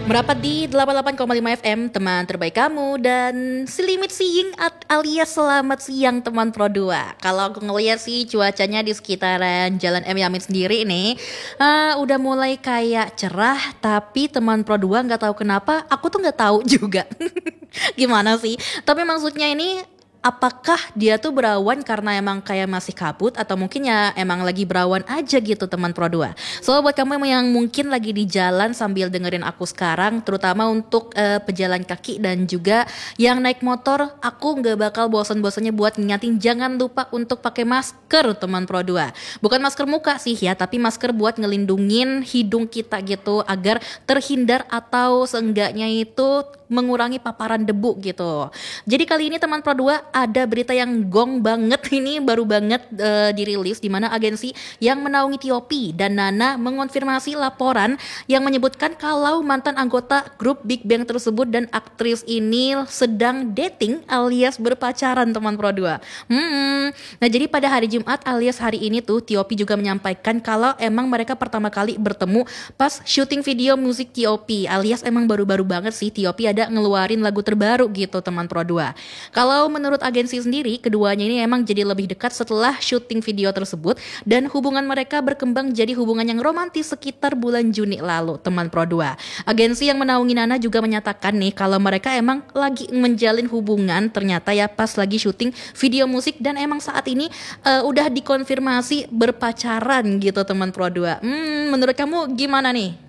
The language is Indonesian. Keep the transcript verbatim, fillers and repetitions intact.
Merapat di delapan puluh delapan koma lima F M, teman terbaik kamu, dan selimit siang at- alias selamat siang teman Pro dua. Kalau aku ngeliat sih cuacanya di sekitaran Jalan M Yamin sendiri nih, ah, udah mulai kayak cerah, tapi teman Pro dua nggak tahu kenapa, aku tuh nggak tahu juga. Gimana sih? Tapi maksudnya ini apakah dia tuh berawan karena emang kayak masih kabut atau mungkin ya emang lagi berawan aja gitu teman Pro dua. So buat kamu yang mungkin lagi di jalan sambil dengerin aku sekarang, terutama untuk eh, pejalan kaki dan juga yang naik motor, aku nggak bakal bosan-bosannya buat ngingatin jangan lupa untuk pakai masker teman Pro dua. Bukan masker muka sih ya, tapi masker buat ngelindungin hidung kita gitu agar terhindar atau seenggaknya itu mengurangi paparan debu gitu. Jadi kali ini teman Pro dua ada berita yang gong banget ini baru banget uh, dirilis di mana agensi yang menaungi T O P dan Nana mengonfirmasi laporan yang menyebutkan kalau mantan anggota grup Big Bang tersebut dan aktris ini sedang dating alias berpacaran teman Pro dua. Hmm. Nah, jadi pada hari Jumat alias hari ini tuh T O P juga menyampaikan kalau emang mereka pertama kali bertemu pas syuting video musik T O P alias emang baru-baru banget sih T O P ada ngeluarin lagu terbaru gitu teman Pro dua. Kalau menurut agensi sendiri, keduanya ini emang jadi lebih dekat setelah syuting video tersebut dan hubungan mereka berkembang jadi hubungan yang romantis sekitar bulan Juni lalu, teman Pro dua. Agensi yang menaungi Nana juga menyatakan nih kalau mereka emang lagi menjalin hubungan ternyata ya pas lagi syuting video musik dan emang saat ini uh, udah dikonfirmasi berpacaran gitu teman Pro dua. Hmm, menurut kamu gimana nih?